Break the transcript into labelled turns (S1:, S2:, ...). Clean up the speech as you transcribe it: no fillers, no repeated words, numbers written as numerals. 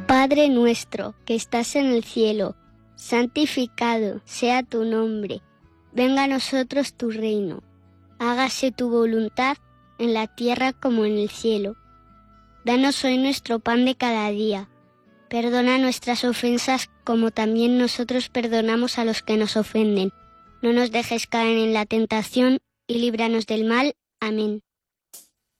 S1: Padre nuestro, que estás en el cielo, santificado sea tu nombre. Venga a nosotros tu reino. Hágase tu voluntad en la tierra como en el cielo. Danos hoy nuestro pan de cada día. Perdona nuestras ofensas como también nosotros perdonamos a los que nos ofenden. No nos dejes caer en la tentación y líbranos del mal. Amén.